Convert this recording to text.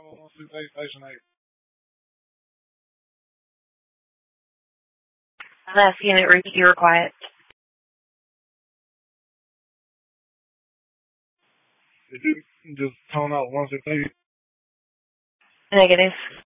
Bravo 168, Station 8. Last unit, repeat, you were quiet. Did you just tone out 168? Negative.